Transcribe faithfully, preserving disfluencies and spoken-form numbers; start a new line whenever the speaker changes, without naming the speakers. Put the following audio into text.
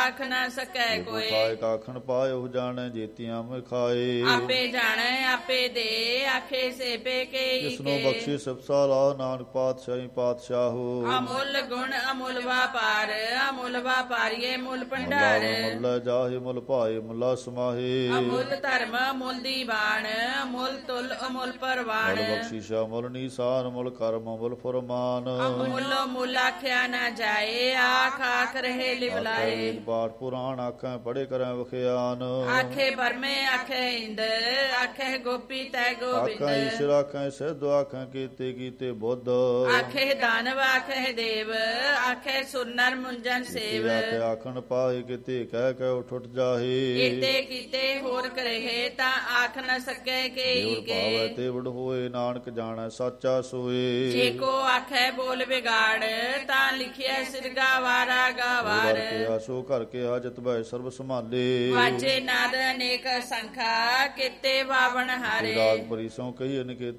ਆਖ ਨਾ ਸਕੈ ਕੋਏ।
ਖਾਏ ਕਾਖਣ ਪਾਏ ਉਹ ਜਾਣੈ ਜੀਤੀਆਂ ਮੈਂ ਖਾਏ।
ਆਪੇ ਜਾਣੈ ਆਪੇ ਦੇ ਆਖੇ ਸੇਬੇ ਕੇ
ਜਿਸਨੂੰ ਬਖਸ਼ੀ ਸਬਸਾ ਲਾ ਨਾਨਕ ਪਾਤਸ਼ਾਹੀ ਪਾਤਸ਼ਾਹੋ।
ਅਮੁੱਲ ਗੁਣ ਅਮੁੱਲ ਵਾਪਾਰ ਅਮੁੱਲ ਵਾਪਾਰੀਏ ਮੁੱਲ ਭੰਡਾਰ।
ਮੁੱਲ ਜਾਹੇ ਮੁੱਲ ਭਾਏ ਮੁੱਲਾ ਸਮਾਹੇ।
ਅਮੁੱਲ ਧਰਮ ਅਮੁੱਲ ਦੀਵਾਨ ਅਮੁੱਲ ਤੁਲ ਅਮੁੱਲ ਪਰਵਾਨ।
ਮੁੱਲ ਬਖਸ਼ੀਸ਼ਾ ਮੁੱਲ ਨੀਸਾਨ ਮੁੱਲ ਕਰਮ ਮੁੱਲ ਫਰਮਾਨ।
ਅਮੁੱਲ ਮੁੱਲ ਆਖਿਆ ਨਾ ਜਾਏ ਆਖ ਆਖ ਰਹੇ ਲਿਵਲਾਏ।
ਪਾਠ ਪੁਰਾਣ ਆਖਾਂ ਪੜੇ ਕਰਾਂ ਵਖਿਆਨ।
ਆਖੇ ਪਰਮੇ ਆਖੇ ਇੰਦ ਆਖੇ ਗੋਪੀ ਤੈ ਗੋਬਿੰਦ।
ਆਖਾਂ ਈਸ਼ਰ ਆਖਾਂ ਸਿੱਧ ਆਖਾਂ ਕੀਤੇ ਕੀਤੇ ਬੁੱਧ।
ਆਖੇ ਦਾਨਵ ਆਖੇ ਦੇਵ ਆਖੇ ਸੁਨਰ ਮੁੰਜਨ ਸੇਵ।
ਆਖੇ ਆਖਣ ਪਾਏ ਕਿਤੇ ਕਹਿ ਕਹਿ ਉਠ ਉਠ ਜਾਹੇ।
ਕੀਤੇ ਕੀਤੇ ਹੋਰ ਕਰਹਿ ਤਾਂ ਆਖ ਨ ਸਕੈ ਕੇਈ ਕੇ।
ਭਾਵੈ ਤੇ ਵਡ ਹੋਏ ਨਾਨਕ ਜਾਣੈ ਸਾਚਾ ਸੋਏ।
ਜੇ ਕੋ ਆਖੇ ਬੋਲ ਵਿਗਾੜ ਤਾਂ ਲਿਖਿਆ ਸਿਰਗਾ ਵਾਰਾ ਗਵਾਰ।
ਸੋ ਕਰ ਕੇ ਹਾਜਤ ਭੈ ਸਰਬ ਸੰਭਾਲੇ।
ਵਾਜੇ ਨਾਦ ਅਨੇਕ ਸੰਖਾ ਕੀਤੇ ਬਾਵਨ ਹਾਰੇ।
ਰਾਗ ਪਰੀ ਸੋ ਕਹੀ ਅਨਿਕੇਤ